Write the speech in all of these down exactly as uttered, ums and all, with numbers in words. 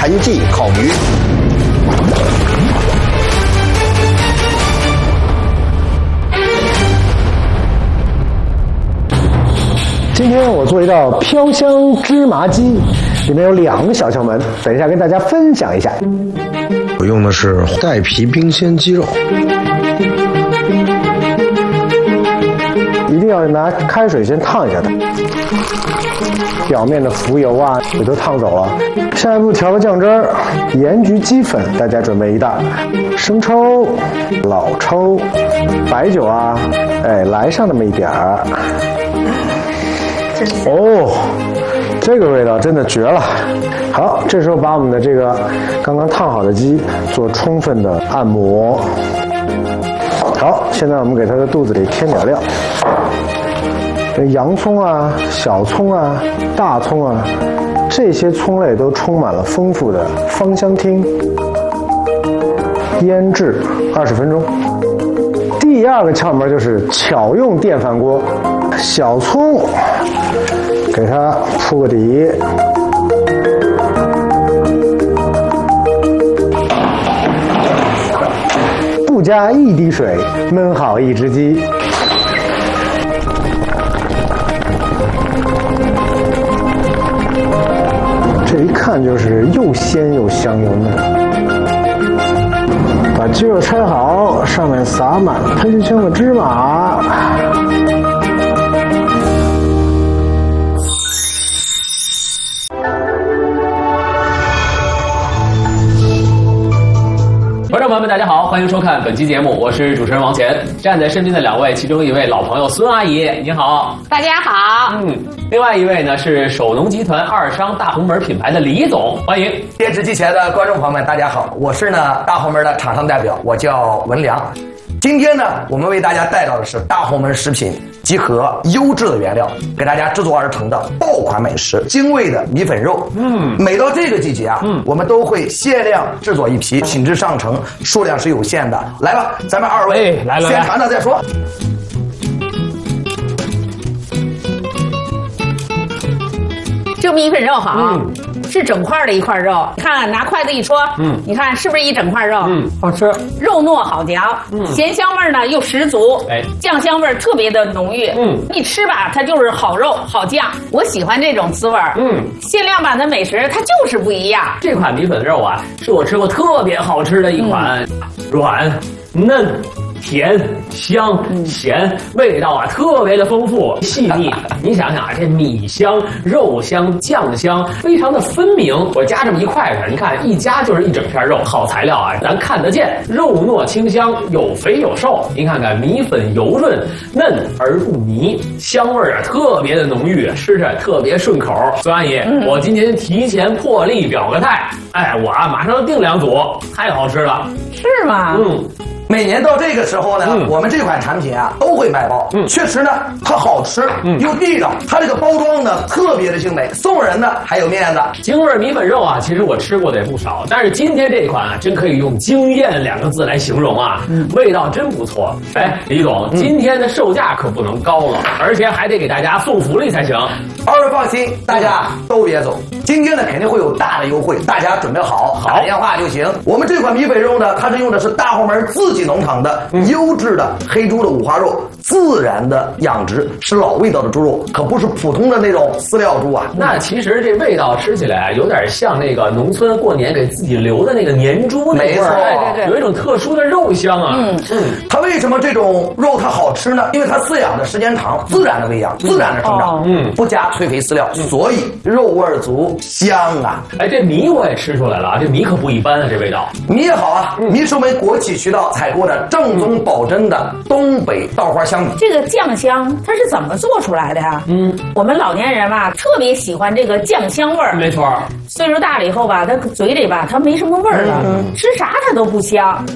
陈记烤鱼。 今天我做一道飘香芝麻鸡，里面有两个小窍门，等一下跟大家分享一下。 我用的是带皮冰鲜鸡肉， 一定要拿开水先烫一下它，表面的浮油啊也都烫走了。下一步调个酱汁儿，盐焗鸡粉大家准备一袋，生抽、老抽、白酒啊，哎来上那么一点儿。哦，这个味道真的绝了！好，这时候把我们的这个刚刚烫好的鸡做充分的按摩。好，现在我们给它的肚子里添点料，洋葱啊、小葱啊、大葱啊，这些葱类都充满了丰富的芳香烃。腌制二十分钟。第二个窍门就是巧用电饭锅，小葱给它铺个底，不加一滴水，焖好一只鸡。这一看就是又鲜又香又嫩。把鸡肉拆好，上面撒满喷香的芝麻。 观众朋友们，大家好，欢迎收看本期节目，我是主持人王乾。站在身边的两位，其中一位老朋友孙阿姨，你好。 大家好。 嗯，另外一位呢是首农集团二商大红门品牌的李总，欢迎。 电视机前的观众朋友们，大家好，我是呢大红门的厂商代表，我叫文良。今天呢，我们为大家带到的是大红门食品集合优质的原料，给大家制作而成的爆款美食，精味的米粉肉。嗯，每到这个季节啊，嗯，我们都会限量制作一批，品质上乘，数量是有限的。来吧，咱们二位哎、来来先尝尝再说。 这米粉肉好。 嗯， 是整块的一块肉，你看拿筷子一戳，嗯，你看是不是一整块肉？ 嗯，好吃， 肉糯好嚼，嗯，咸香味呢又十足， 哎， 酱香味特别的浓郁，嗯，一吃吧它就是好肉好酱，我喜欢这种滋味，嗯，限量版的美食它就是不一样。 这款米粉肉啊，是我吃过特别好吃的一款，嗯、软嫩。甜香咸，味道啊特别的丰富细腻。你想想啊，这米香、肉香、酱香非常的分明。我夹这么一筷子，你看一夹就是一整片肉，好材料啊，咱看得见，肉糯清香，有肥有瘦。您看看米粉油润嫩而不泥，香味啊特别的浓郁，吃着特别顺口。孙阿姨，嗯、我今天提前破例表个态，哎，我啊马上订两组，太好吃了。 是吗？ 嗯。 每年到这个时候呢，嗯、我们这款产品啊都会卖爆。嗯，确实呢，它好吃，嗯、又地道，它这个包装呢特别的精美，送人呢还有面子。 京味米粉肉啊，其实我吃过的也不少，但是今天这款啊，真可以用惊艳两个字来形容啊，嗯、味道真不错。哎，李总，嗯、今天的售价可不能高了，而且还得给大家送福利才行。 二位放心，大家都别走，今天呢肯定会有大的优惠，大家准备好， 好打电话就行。我们这款米粉肉呢，它是用的是大红门自己农场的优质的黑猪的五花肉，自然的养殖，是老味道的猪肉，可不是普通的那种饲料猪啊。 那其实这味道吃起来有点像那个农村过年给自己留的那个年猪那味儿， 对对对， 有一种特殊的肉香啊。 嗯嗯，它为什么这种肉它好吃呢？因为它饲养的时间长，自然的喂养，自然的成长，嗯，不加催肥饲料，所以肉味足，香啊。 哎，这米我也吃出来了啊，这米可不一般啊，这味道。 米也好啊，米是我们国企渠道采购的正宗保真的东北稻花香米。 这个酱香它是怎么做出来的呀？嗯，我们老年人吧特别喜欢这个酱香味儿。 没错， 岁数大了以后吧，他嘴里吧他没什么味儿了，嗯、吃啥他都不香。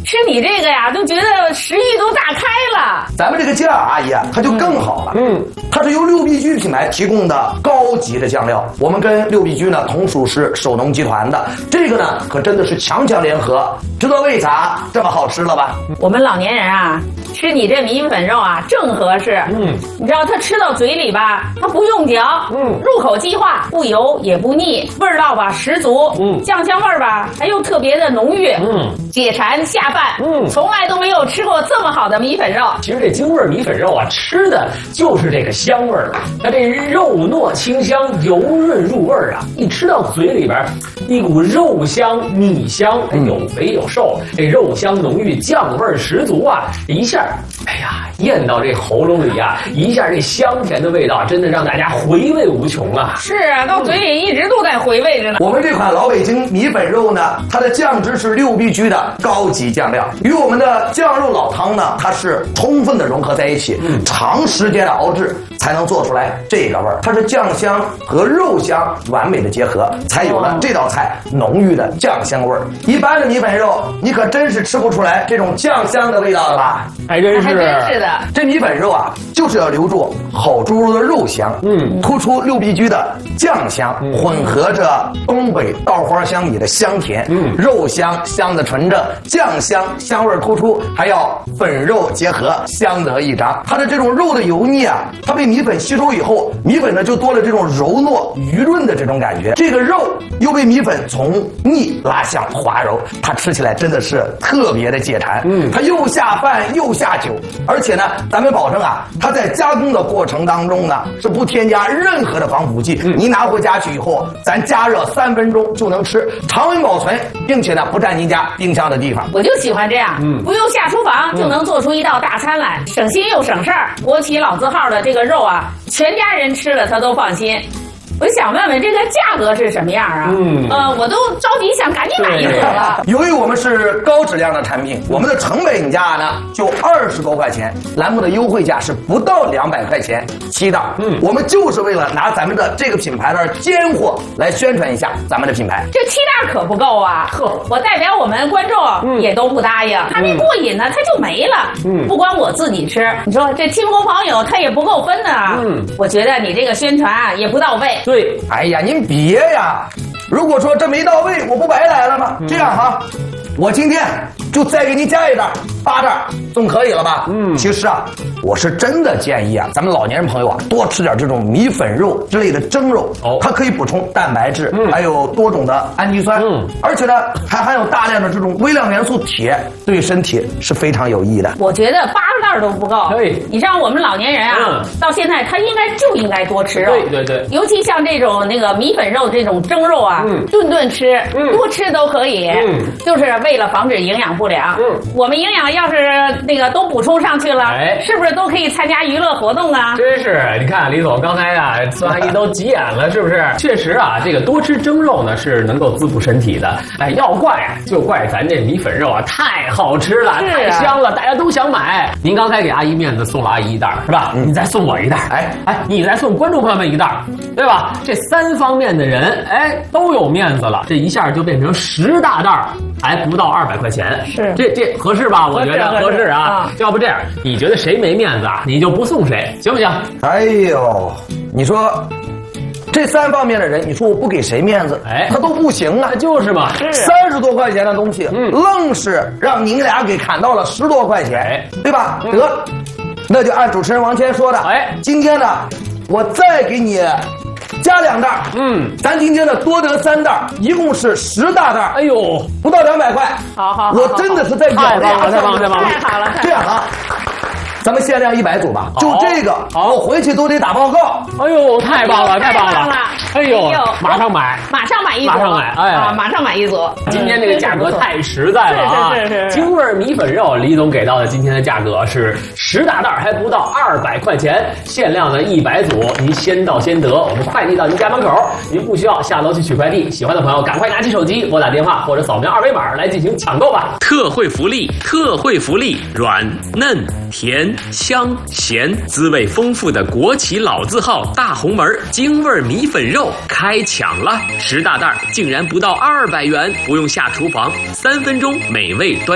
吃你这个呀，就觉得食欲都大开了。 咱们这个酱阿姨啊，它就更好了。嗯，它是由六必居品牌提供的高级的酱料。我们跟六必居呢同属是首农集团的，这个呢可真的是强强联合。知道为啥这么好吃了吧？ 我们老年人啊，吃你这米粉肉啊，正合适。嗯，你知道它吃到嘴里吧，它不用嚼，嗯，入口即化，不油也不腻，味道吧十足。嗯，酱香味儿吧还又特别的浓郁。嗯，解馋下饭。嗯，从来都没有吃过这么好的米粉肉。 其实这京味米粉肉啊，吃的就是这个香味儿。它这肉糯清香，油润入味儿啊，一吃到嘴里边，一股肉香米香，有肥有瘦，这肉香浓郁，酱味十足啊！一下，哎呀，咽到这喉咙里啊，一下这香甜的味道，真的让大家回味无穷啊！ 是啊，到嘴里一直都在回味着呢。 我们这款老北京米粉肉呢，它的酱汁是六必居的高级酱料，与我们的酱肉老汤呢，它是充分的融合在一起，嗯，长时间的熬制才能做出来这个味儿。它是酱香和肉香完美的结合，才有了这道菜浓郁的酱香味儿。一般的米粉肉，你可真是吃不出来这种酱香的味道了吧？ 还真是， 还真是的。 这米粉肉啊，就是要留住好猪肉的肉香，嗯，突出六必居的酱香，嗯，混合着东北稻花香米的香甜，嗯，肉香香的纯正，酱香香味突出，还要粉肉结合，相得益彰。它的这种肉的油腻啊，它被米粉吸收以后，米粉呢就多了这种柔糯余润的这种感觉，这个肉又被米粉从腻拉向滑柔，它吃起来真的是特别的解馋。嗯，它又下饭又下酒，而且呢，咱们保证啊，它在加工的过程当中呢是不添加任何的防腐剂。嗯，你拿回家去以后，咱加热三分钟就能吃，常温保存，并且呢不占您家冰箱的地方。 我就喜欢这样，嗯，不用下厨房就能做出一道大餐来，嗯，省心又省事儿。国企老字号的这个肉啊，全家人吃了他都放心。我想问问这个价格是什么样啊？嗯，呃，我都着急想赶紧买一盒了。 由于我们是高质量的产品，我们的成本价呢就二十多块钱，栏目的优惠价是不到两百块钱七袋。嗯，我们就是为了拿咱们的这个品牌的尖货来宣传一下咱们的品牌。 这七袋可不够啊！呵，我代表我们观众也都不答应，他这过瘾呢，他就没了。嗯，不光我自己吃，你说这亲朋好友他也不够分的啊。嗯，我觉得你这个宣传啊也不到位。 对， 哎呀，您别呀！如果说这没到位，我不白来了吗？嗯，这样哈，我今天就再给你加一袋，八袋，总可以了吧？嗯，其实啊，我是真的建议啊，咱们老年人朋友啊，多吃点这种米粉肉之类的蒸肉，哦，它可以补充蛋白质，嗯，还有多种的氨基酸，嗯，而且呢，还含有大量的这种微量元素铁，对身体是非常有益的。 我觉得八袋都不够，对，你像我们老年人啊，嗯，到现在他应该就应该多吃肉， 对对对， 尤其像这种那个米粉肉这种蒸肉啊，嗯，顿顿吃，嗯，多吃都可以，嗯，就是为了防止营养不良。嗯，我们营养要是那个都补充上去了，哎，是不是都可以参加娱乐活动啊？ 真是，你看李总刚才啊，孙阿姨都急眼了，是不是？确实啊，这个多吃蒸肉呢是能够滋补身体的。哎，要怪啊，就怪咱这米粉肉啊太好吃了，啊，太香了，大家都想买。您刚才给阿姨面子送了阿姨一袋，是吧？嗯，你再送我一袋，哎哎，你再送观众朋友们一袋，对吧？这三方面的人，哎，都有面子了，这一下就变成十大袋，还不到二百块钱，是这这合适吧？我觉得合适啊。啊，要不这样，你觉得谁没面子啊？你就不送谁，行不行？ 哎呦，你说这三方面的人，你说我不给谁面子？哎，他都不行啊！ 就是嘛， 三十多块钱的东西，嗯，愣是让您俩给砍到了十多块钱，哎，对吧？嗯，得，那就按主持人王谦说的，哎，今天呢，我再给你加两袋，嗯，咱今天呢多得三袋，一共是十大袋。哎呦，不到两百块。 好好， 我真的是在咬牙， 太棒了，太棒了，太好了。 这样啊，咱们限量一百组吧，就这个，我回去都得打报告。 哎呦，太棒了，太棒了！哎呦，马上买， 马上买一组， 马上买，哎， 马上买一组。 今天这个价格太实在了啊！ 是是是， 京味米粉肉，李总给到的今天的价格是十大袋，还不到二百块钱，限量的一百组，您先到先得，我们快递到您家门口，您不需要下楼去取快递。喜欢的朋友赶快拿起手机拨打电话或者扫描二维码来进行抢购吧！ 特惠福利，特惠福利，软嫩甜香咸，滋味丰富的国企老字号大红门京味米粉肉开抢了，十大袋竟然不到二百元，不用下厨房，三分钟美味端上桌。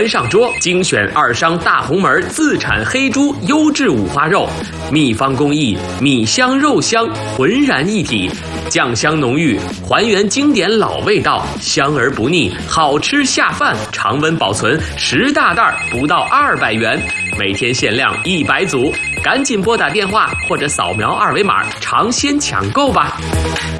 多，精选二商大红门自产黑猪优质五花肉，秘方工艺，米香肉香，浑然一体，酱香浓郁，还原经典老味道，香而不腻，好吃下饭，常温保存，十大袋不到二百元，每天限量一百组，赶紧拨打电话或者扫描二维码尝鲜抢购吧。